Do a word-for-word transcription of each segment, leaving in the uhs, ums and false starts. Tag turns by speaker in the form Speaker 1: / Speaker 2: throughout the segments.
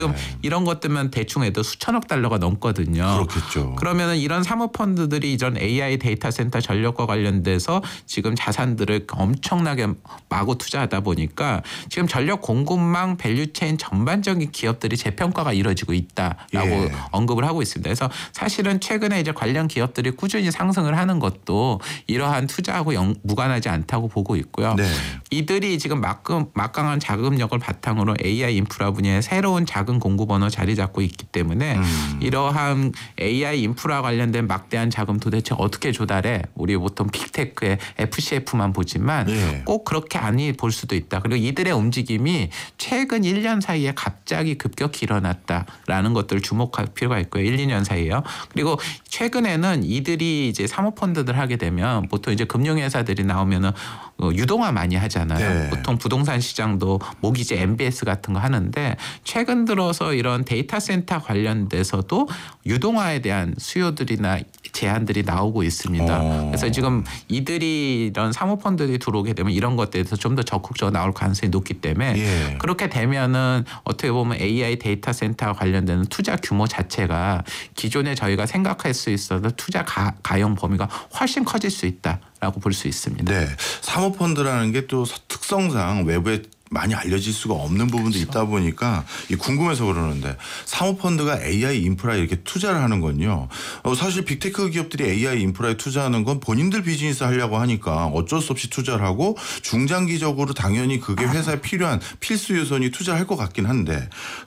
Speaker 1: 지금 이런 것들만 대충 해도 수천억 달러가 넘거든요.
Speaker 2: 그렇겠죠.
Speaker 1: 그러면은 이런 사모펀드들이 이런 에이아이 데이터 센터 전력과 관련돼서 지금 자산들을 엄청나게 마구 투자하다 보니까 지금 전력 공급망 밸류체인 전반적인 기업들이 재평가가 이루어지고 있다라고
Speaker 2: 예.
Speaker 1: 언급을 하고 있습니다. 그래서 사실은 최근에 이제 관련 기업들이 꾸준히 상승을 하는 것도 이러한 투자하고 영, 무관하지 않다고 보고 있고요.
Speaker 2: 네.
Speaker 1: 이들이 지금 막금, 막강한 자금력을 바탕으로 에이아이 인프라 분야에 새로운 자금 공급원으로 자리 잡고 있기 때문에
Speaker 2: 음.
Speaker 1: 이러한 에이아이 인프라 관련된 막대한 자금 도대체 어떻게 조달해? 우리 보통 빅테크의 에프씨에프만 보지만
Speaker 2: 예.
Speaker 1: 꼭 그렇게 아니 볼 수도 있다. 그리고 이들의 움직임이 최근 일 년 사이에 갑자기 급격히 일어났다라는 것들을 주목할 필요가 있고요. 일, 이 년 사이에요. 그리고 최근에는 이들이 이제 사모펀드들 하게 되면 보통 이제 금융회사들이 나오면은 유동화 많이 하잖아요.
Speaker 2: 네.
Speaker 1: 보통 부동산 시장도 모기지 엠비에스 같은 거 하는데 최근 들어서 이런 데이터 센터 관련돼서도 유동화에 대한 수요들이나 제한들이 나오고 있습니다.
Speaker 2: 어.
Speaker 1: 그래서 지금 이들이 이런 사모펀드들이 들어오게 되면 이런 것들에 대해서 좀 더 적극적으로 나올 가능성이 높기 때문에
Speaker 2: 예.
Speaker 1: 그렇게 되면은 어떻게 보면 에이아이 데이터 센터와 관련되는 투자 규모 자체가 기존에 저희가 생각할 수 있어도 투자 가, 가용 범위가 훨씬 커질 수 있다라고 볼 수 있습니다.
Speaker 2: 네. 사모펀드라는 게 또 특성상 외부에 많이 알려질 수가 없는 부분도
Speaker 1: 그렇죠.
Speaker 2: 있다 보니까 궁금해서 그러는데 사모펀드가 에이아이 인프라에 이렇게 투자를 하는 건요. 어 사실 빅테크 기업들이 에이아이 인프라에 투자하는 건 본인들 비즈니스 하려고 하니까 어쩔 수 없이 투자를 하고 중장기적으로 당연히 그게 회사에 필요한 필수 요소니 투자할 것 같긴 한데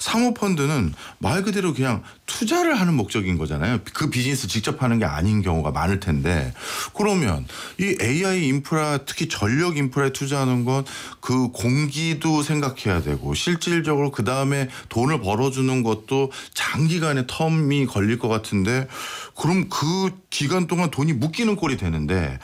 Speaker 2: 사모펀드는 말 그대로 그냥 투자를 하는 목적인 거잖아요. 그 비즈니스 직접 하는 게 아닌 경우가 많을 텐데 그러면 이 에이아이 인프라 특히 전력 인프라에 투자하는 건 그 공기 도 생각해야 되고 실질적으로 그 다음에 돈을 벌어주는 것도 장기간의 텀이 걸릴 것 같은데 그럼 그 기간 동안 돈이 묶이는 꼴이 되는데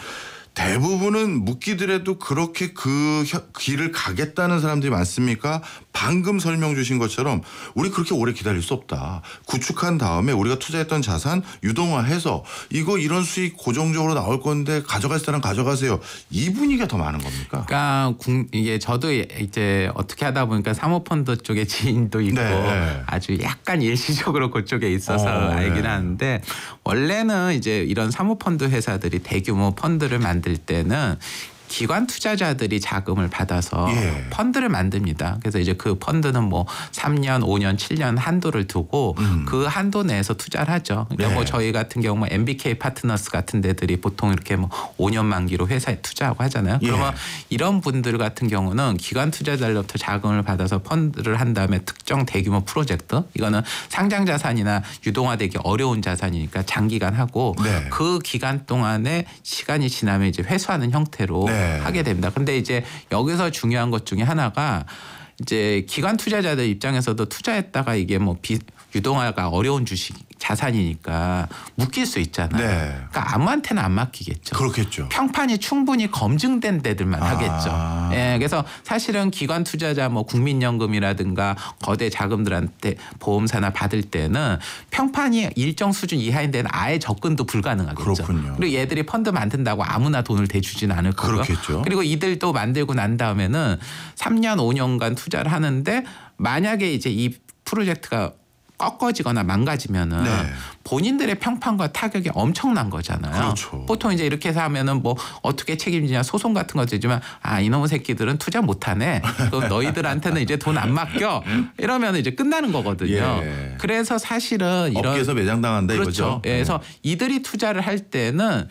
Speaker 2: 대부분은 묶이더라도 그렇게 그 길을 가겠다는 사람들이 많습니까? 방금 설명 주신 것처럼 우리 그렇게 오래 기다릴 수 없다. 구축한 다음에 우리가 투자했던 자산 유동화해서 이거 이런 수익 고정적으로 나올 건데 가져갈 사람 가져가세요. 이 분위기가 더 많은 겁니까?
Speaker 1: 그러니까 이게 저도 이제 어떻게 하다 보니까 사모펀드 쪽에 지인도 있고
Speaker 2: 네.
Speaker 1: 아주 약간 일시적으로 그쪽에 있어서
Speaker 2: 어,
Speaker 1: 알긴
Speaker 2: 네.
Speaker 1: 하는데 원래는 이제 이런 사모펀드 회사들이 대규모 펀드를 만들 때는 기관 투자자들이 자금을 받아서
Speaker 2: 예.
Speaker 1: 펀드를 만듭니다. 그래서 이제 그 펀드는 뭐 삼 년, 오 년, 칠 년 한도를 두고
Speaker 2: 음.
Speaker 1: 그 한도 내에서 투자를 하죠. 그러니까
Speaker 2: 네.
Speaker 1: 뭐 저희 같은 경우 뭐 엠비케이 파트너스 같은 데들이 보통 이렇게 뭐 오 년 만기로 회사에 투자하고 하잖아요.
Speaker 2: 예.
Speaker 1: 그러면 이런 분들 같은 경우는 기관 투자자로부터 자금을 받아서 펀드를 한 다음에 특정 대규모 프로젝트 이거는 상장 자산이나 유동화되기 어려운 자산이니까 장기간 하고
Speaker 2: 네.
Speaker 1: 그 기간 동안에 시간이 지나면 이제 회수하는 형태로
Speaker 2: 네.
Speaker 1: 하게 됩니다. 근데 이제 여기서 중요한 것 중에 하나가 이제 기관 투자자들 입장에서도 투자했다가 이게 뭐 비, 유동화가 어려운 주식 자산이니까 묶일 수 있잖아요.
Speaker 2: 네.
Speaker 1: 그러니까 아무한테나 안 맡기겠죠.
Speaker 2: 그렇겠죠.
Speaker 1: 평판이 충분히 검증된 데들만
Speaker 2: 아.
Speaker 1: 하겠죠. 예, 그래서 사실은 기관 투자자 뭐 국민연금이라든가 거대 자금들한테 보험사나 받을 때는 평판이 일정 수준 이하인 데는 아예 접근도 불가능하겠죠.
Speaker 2: 그렇군요.
Speaker 1: 그리고 얘들이 펀드 만든다고 아무나 돈을 대주진 않을 거고요.
Speaker 2: 그렇겠죠.
Speaker 1: 그리고 이들도 만들고 난 다음에는 삼 년, 오 년간 투자를 하는데 만약에 이제 이 프로젝트가 꺾어지거나 망가지면은
Speaker 2: 네.
Speaker 1: 본인들의 평판과 타격이 엄청난 거잖아요.
Speaker 2: 그렇죠.
Speaker 1: 보통 이제 이렇게 해서 하면은 뭐 어떻게 책임지냐 소송 같은 거 되지만 아 이놈의 새끼들은 투자 못하네. 그럼 너희들한테는 이제 돈 안 맡겨. 이러면 이제 끝나는 거거든요.
Speaker 2: 예.
Speaker 1: 그래서 사실은 이런
Speaker 2: 업계에서 매장당한다
Speaker 1: 그렇죠.
Speaker 2: 이거죠.
Speaker 1: 예, 그래서 이들이 투자를 할 때는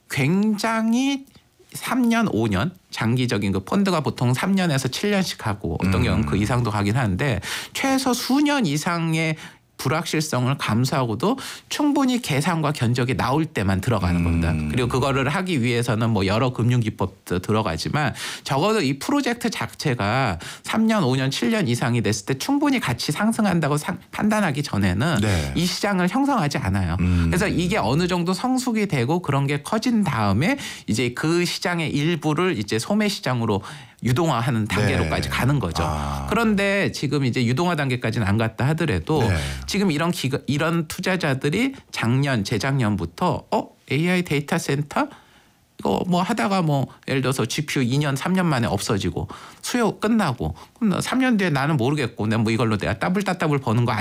Speaker 1: 굉장히 삼 년, 오 년 장기적인 그 펀드가 보통 삼 년에서 칠 년씩 하고 어떤
Speaker 2: 음.
Speaker 1: 경우는 그 이상도 가긴 하는데 최소 수년 이상의 불확실성을 감수하고도 충분히 계산과 견적이 나올 때만 들어가는
Speaker 2: 음.
Speaker 1: 겁니다. 그리고 그거를 하기 위해서는 뭐 여러 금융기법도 들어가지만 적어도 이 프로젝트 자체가 삼 년, 오 년, 칠 년 이상이 됐을 때 충분히 가치 상승한다고 상, 판단하기 전에는
Speaker 2: 네.
Speaker 1: 이 시장을 형성하지 않아요.
Speaker 2: 음.
Speaker 1: 그래서 이게 어느 정도 성숙이 되고 그런 게 커진 다음에 이제 그 시장의 일부를 이제 소매 시장으로 유동화하는 단계로까지
Speaker 2: 네.
Speaker 1: 가는 거죠.
Speaker 2: 아.
Speaker 1: 그런데 지금 이제 유동화 단계까지는 안 갔다 하더라도
Speaker 2: 네.
Speaker 1: 지금 이런 기가, 이런 투자자들이 작년, 재작년부터 어 에이아이 데이터 센터 이거 뭐 하다가 뭐 예를 들어서 지피유 이 년 삼 년 만에 없어지고 수요 끝나고 그럼 삼 년 뒤에 나는 모르겠고 내가 뭐 이걸로 내가 따블 따따블 버는 거